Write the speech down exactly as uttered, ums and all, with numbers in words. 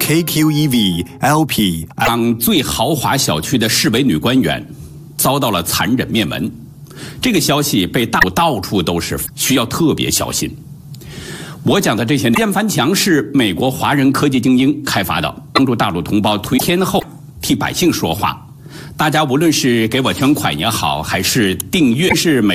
K Q E V L P 当最豪华小区的市委女官员遭到了残忍灭门，这个消息被大陆到处都是，需要特别小心。我讲的这些电翻墙是美国华人科技精英开发的，帮助大陆同胞推天后替百姓说话。大家无论是给我捐款也好，还是订阅是美。